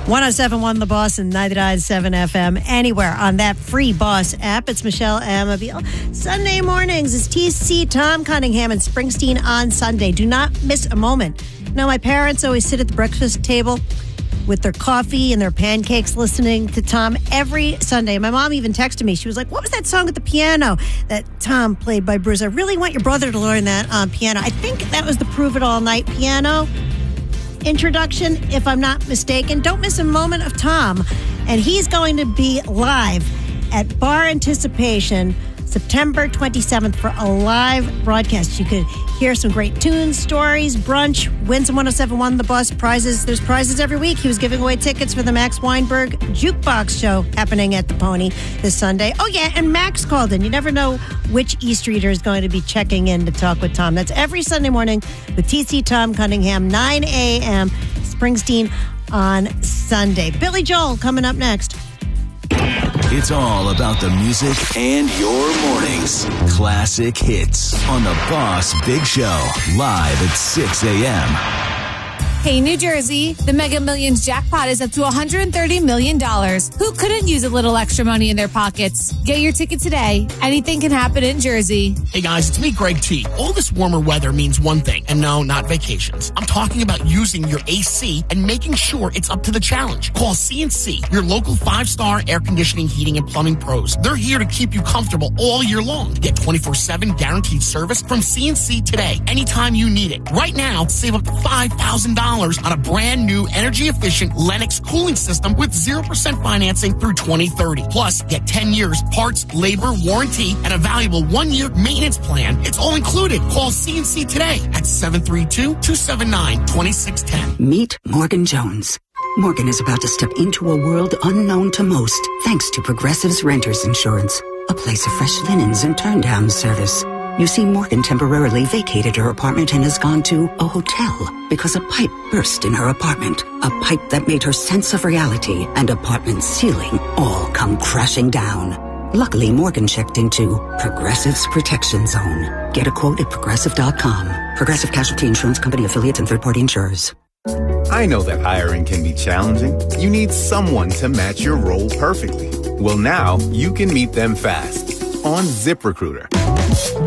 107.1 The Boss and 99.7 FM, anywhere on that free Boss app. It's Michelle Amabile. Sunday mornings is TC, Tom Cunningham, and Springsteen on Sunday. Do not miss a moment. You know, my parents always sit at the breakfast table with their coffee and their pancakes listening to Tom every Sunday. My mom even texted me. She was like, what was that song at the piano that Tom played by Bruce? I really want your brother to learn that on piano. I think that was the Prove It All Night piano introduction, if I'm not mistaken. Don't miss a moment of Tom. And he's going to be live at Bar Anticipation September 27th for a live broadcast. You could hear some great tunes, stories, brunch, win some 107.1 The Boss prizes. There's prizes every week. He was giving away tickets for the Max Weinberg Jukebox Show happening at the Pony this Sunday. Oh, yeah, and Max called in. You never know which East Streeter is going to be checking in to talk with Tom. That's every Sunday morning with TC Tom Cunningham, 9 a.m. Springsteen on Sunday. Billy Joel coming up next. It's all about the music and your mornings. Classic hits on the Boss Big Show, live at 6 a.m. Hey, New Jersey, the Mega Millions jackpot is up to $130 million. Who couldn't use a little extra money in their pockets? Get your ticket today. Anything can happen in Jersey. Hey guys, it's me, Greg T. All this warmer weather means one thing, and no, not vacations. I'm talking about using your AC and making sure it's up to the challenge. Call CNC, your local 5-star air conditioning, heating, and plumbing pros. They're here to keep you comfortable all year long. Get 24/7 guaranteed service from CNC today, anytime you need it. Right now, save up to $5,000 on a brand new energy-efficient Lennox cooling system with 0% financing through 2030. Plus, get 10 years parts, labor, warranty, and a valuable 1-year maintenance plan. It's all included. Call CNC today at 732-279-2610. Meet Morgan Jones. Morgan is about to step into a world unknown to most, thanks to Progressive's Renters Insurance, a place of fresh linens and turn-down service. You see, Morgan temporarily vacated her apartment and has gone to a hotel because a pipe burst in her apartment. A pipe that made her sense of reality and apartment ceiling all come crashing down. Luckily, Morgan checked into Progressive's Protection Zone. Get a quote at Progressive.com. Progressive Casualty Insurance Company, affiliates, and third-party insurers. I know that hiring can be challenging. You need someone to match your role perfectly. Well, now you can meet them fast on ZipRecruiter.